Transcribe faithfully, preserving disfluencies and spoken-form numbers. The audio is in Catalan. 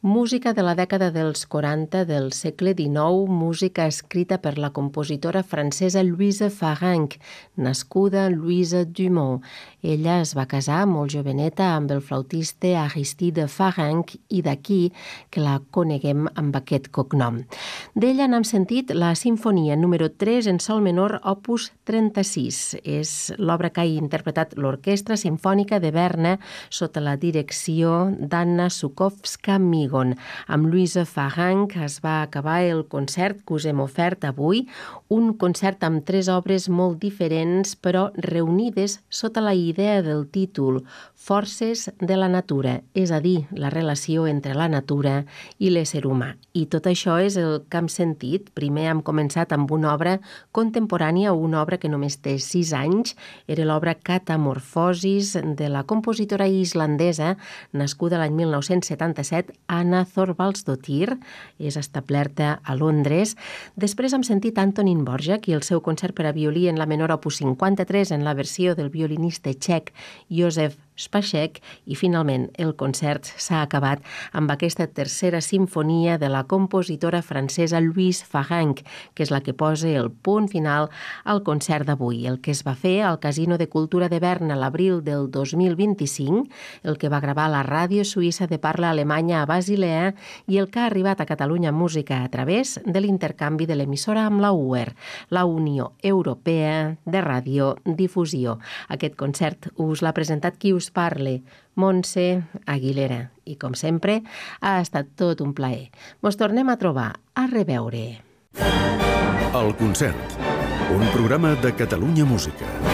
Música de la dècada dels quaranta del segle dinou, música escrita per la compositora francesa Louise Farrenc, nascuda Louise Dumont. Ella es va casar molt joveneta amb el flautista Aristide Farrenc i d'aquí que la coneguem amb aquest cognom. D'ella n'hem sentit la Simfonia número tres en sol menor, opus trenta-sis. És l'obra que ha interpretat l'Orquestra Simfònica de Berna sota la direcció d'Anna Sukovska-Migon. Amb Louise Farrenc es va acabar el concert que us hem ofert avui, un concert amb tres obres molt diferents però reunides sota la idea del títol Forces de la natura, és a dir, la relació entre la natura i l'ésser humà. I tot això és el que hem sentit. Primer hem començat amb una obra contemporània, una obra que només té sis anys, era l'obra Catamorfosis de la compositora islandesa nascuda l'any mil nou-cents setanta-set, Anna Thorvaldsdottir, és establerta a Londres. Després hem sentit Antonín Dvořák i el seu concert per a violí en la menor opus cinquanta-tres en la versió del violinista txec Josef Spacek i finalment el concert s'ha acabat amb aquesta tercera simfonia de la compositora francesa Louise Farrenc, que és la que posa el punt final al concert d'avui, el que es va fer al Casino de Cultura de Berna l'abril del dos mil vint-i-cinc, el que va gravar la ràdio suïssa de parla alemanya a Basilea i el que ha arribat a Catalunya Música a través de l'intercanvi de l'emissora amb la U E R, la Unió Europea de Radiodifusió. Aquest concert us l'ha presentat qui us parle, Montse Aguilera. I com sempre, ha estat tot un plaer. Mos tornem a trobar. A reveure. El concert, un programa de Catalunya Música.